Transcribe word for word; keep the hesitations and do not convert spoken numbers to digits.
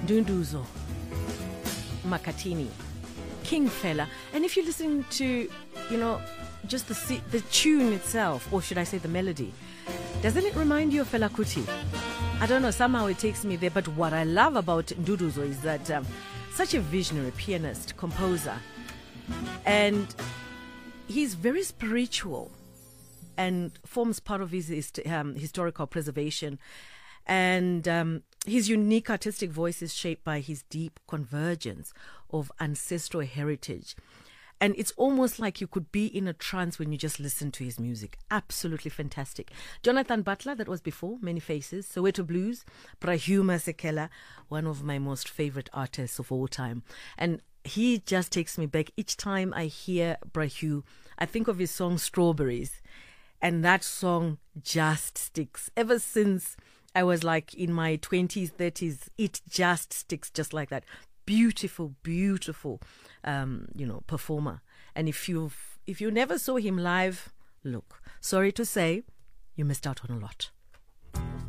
Dunduzo, Makhathini, King Fela. And if you're listening to, you know, just the the tune itself, or should I say the melody, doesn't it remind you of Fela Kuti? I don't know, somehow it takes me there. But what I love about Dunduzo is that um, such a visionary pianist, composer, and he's very spiritual and forms part of his hist- um, historical preservation. And um, his unique artistic voice is shaped by his deep convergence of ancestral heritage. And it's almost like you could be in a trance when you just listen to his music. Absolutely fantastic. Jonathan Butler, that was before, Many Faces. Soweto Blues, Brahyou Masekela, one of my most favorite artists of all time. And he just takes me back. Each time I hear Brahyou, I think of his song Strawberries. And that song just sticks. Ever since I was like in my twenties, thirties, it just sticks just like that. Beautiful, beautiful, um, you know, performer. And if you if you never saw him live, look, sorry to say, you missed out on a lot.